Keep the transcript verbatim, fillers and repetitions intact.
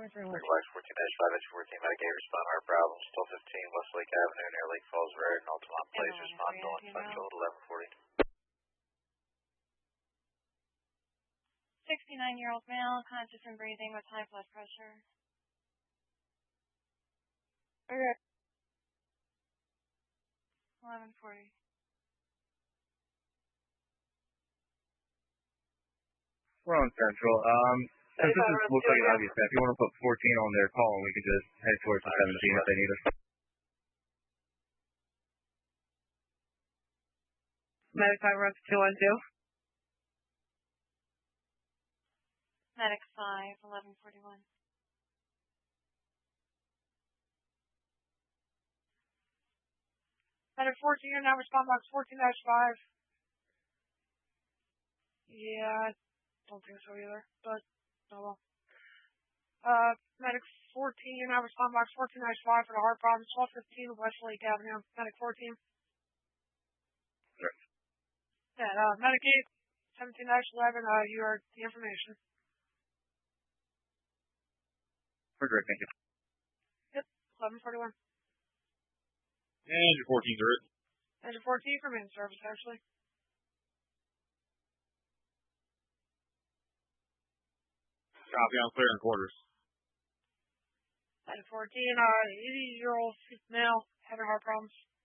Black fourteen dash five, H fourteen, Medicaid respond to our problems. twelve fifteen Westlake Avenue near Lake Falls Road and Altamont Place. Respond to one Central at eleven forty. sixty-nine-year-old male, conscious and breathing with high blood pressure. Okay. eleven forty. We're on Central. Um, since this is, looks like an obvious step, if you want to put fourteen on their call, and we can just head towards the seventeen if they need us. Medic five, Russ two one two. Medic five, eleven forty-one. Medic fourteen, now respond box fourteen dash five. Yeah, I don't think so either, but oh well. Uh, Medic fourteen, now respond box fourteen dash five for the heart problems, twelve fifteen Westlake Avenue. Medic fourteen. Sure. Yeah, uh, Medic eight, seventeen dash eleven, uh, you are the information. We're great, thank you. Yep, eleven forty-one. And your fourteen's are it. Engine fourteen for main service, actually. Copy, I'm clear in quarters. Engine fourteen, uh, eighty-year-old male having heart problems.